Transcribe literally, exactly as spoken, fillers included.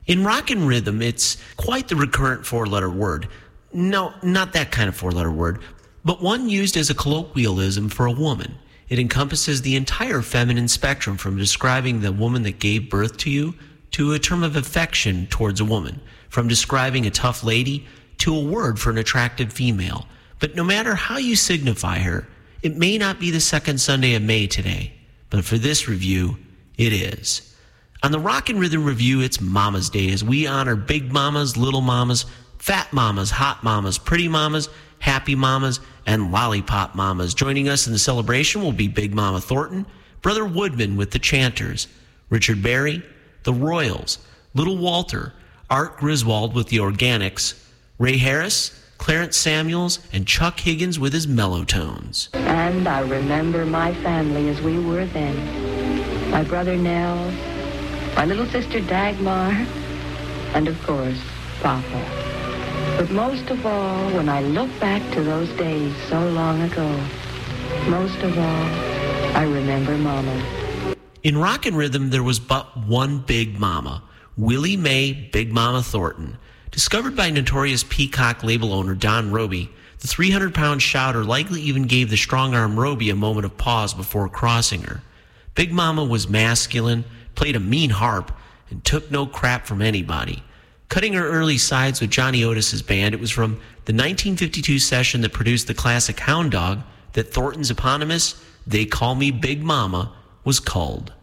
In rock and rhythm, it's quite the recurrent four-letter word. No, not that kind of four-letter word, but one used as a colloquialism for a woman. It encompasses the entire feminine spectrum, from describing the woman that gave birth to you to a term of affection towards a woman, from describing a tough lady to a word for an attractive female. But no matter how you signify her, it may not be the second Sunday of May today, but for this review, it is. On the Rock and Rhythm Review, it's Mama's Day, as we honor big mamas, little mamas, fat mamas, hot mamas, pretty mamas, happy mamas, and lollipop mamas. Joining us in the celebration will be Big Mama Thornton, Brother Woodman with the Chanters, Richard Berry, the Royals, Little Walter, Art Griswold with the Organics, Ray Harris, Clarence Samuels, and Chuck Higgins with his mellow tones. And I remember my family as we were then. My brother Nels, my little sister Dagmar, and of course, Papa. But most of all, when I look back to those days so long ago, most of all, I remember Mama. In rock and rhythm, there was but one Big Mama, Willie Mae Big Mama Thornton. Discovered by notorious Peacock label owner Don Roby, the three hundred pound shouter likely even gave the strong-arm Roby a moment of pause before crossing her. Big Mama was masculine, played a mean harp, and took no crap from anybody. Cutting her early sides with Johnny Otis's band, it was from the nineteen fifty-two session that produced the classic Hound Dog that Thornton's eponymous, They Call Me Big Mama, was culled.